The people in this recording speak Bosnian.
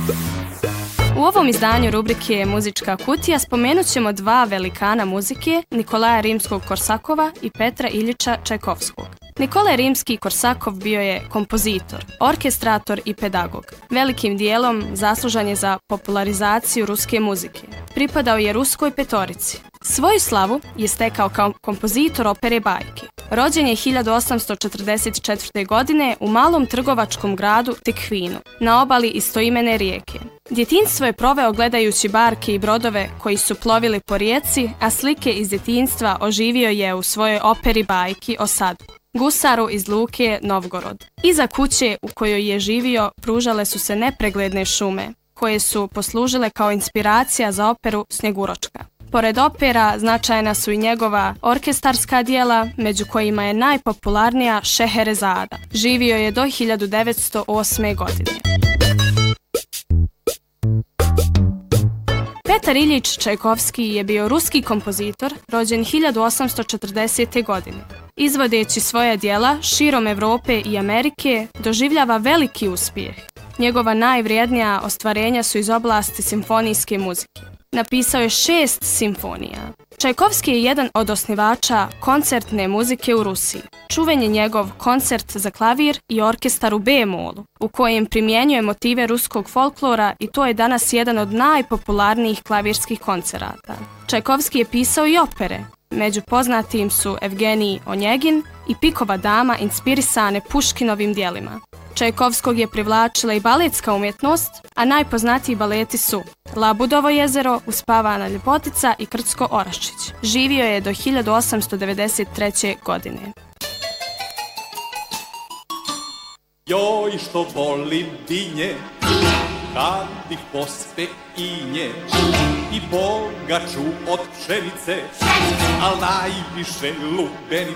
U ovom izdanju rubrike Muzička kutija spomenut ćemo dva velikana muzike, Nikolaja Rimskog-Korsakova i Petra Iljiča Čajkovskog. Nikolaj Rimski-Korsakov bio je kompozitor, orkestrator i pedagog. Velikim dijelom zaslužan je za popularizaciju ruske muzike. Pripadao je ruskoj petorici. Svoju slavu je stekao kao kompozitor opere bajke. Rođen je 1844. godine u malom trgovačkom gradu Tikvinu, na obali istoimene rijeke. Djetinjstvo je proveo gledajući barke i brodove koji su plovili po rijeci, a slike iz djetinjstva oživio je u svojoj operi bajki o Sadu, gusaru iz luke Novgorod. Iza kuće u kojoj je živio pružale su se nepregledne šume, koje su poslužile kao inspiracija za operu Snjeguročka. Pored opera, značajna su i njegova orkestarska djela, među kojima je najpopularnija Šeherezada. Živio je do 1908. godine. Petar Iljič Čajkovski je bio ruski kompozitor, rođen 1840. godine. Izvodeći svoja djela širom Evrope i Amerike, doživljava veliki uspjeh. Njegova najvrijednija ostvarenja su iz oblasti simfonijske muzike. Napisao je 6 simfonija. Čajkovski je jedan od osnivača koncertne muzike u Rusiji. Čuven je njegov koncert za klavir i orkestar u B-molu, u kojem primjenjuje motive ruskog folklora i to je danas jedan od najpopularnijih klavirskih koncerata. Čajkovski je pisao i opere. Među poznatim su Evgenij Onjegin i Pikova dama inspirisane Puškinovim djelima. Čajkovskog je privlačila i baletska umjetnost, a najpoznatiji baleti su Labudovo jezero, Uspavana ljepotica i Krcko Oraščić. Živio je do 1893. godine. Joj, što volim dinje, kad ih pospe inje, i bogaču od pšenice, al najviše lubenice.